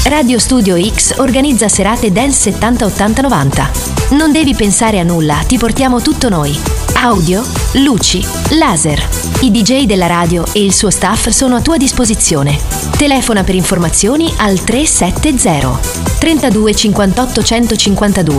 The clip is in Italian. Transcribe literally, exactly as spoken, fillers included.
Radio Studio X organizza serate Dance settanta ottanta novanta. Non devi pensare a nulla, ti portiamo tutto noi. Audio, luci, laser. I D J della radio e il suo staff sono a tua disposizione. Telefona per informazioni al tre sette zero trentadue cinquantotto centocinquantadue